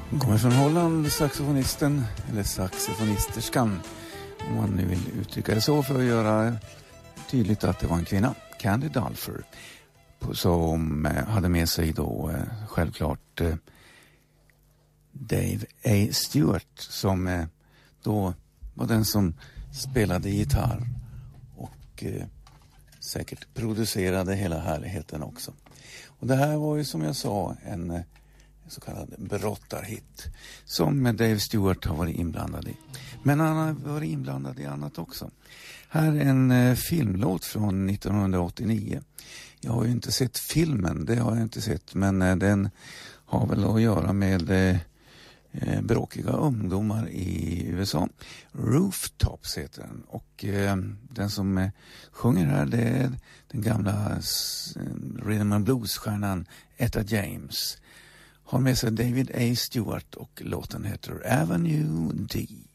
Kommer från Holland, saxofonisten, eller saxofonisterskan, om man nu vill uttrycka det så, för att göra tydligt att det var en kvinna, Candy Dulfer, som hade med sig då självklart Dave A. Stewart, som då var den som spelade gitarr och säkert producerade hela härligheten också. Och det här var ju, som jag sa, en så kallad brottarhit som Dave Stewart har varit inblandad i. Men han har varit inblandad i annat också. Här är en filmlåt från 1989. Jag har ju inte sett filmen, det har jag inte sett, men den har väl att göra med bråkiga ungdomar i USA. Rooftops heter den, och den som sjunger här, det är den gamla rhythm and blues-stjärnan Etta James. Har med sig David A. Stewart och låten heter Avenue D.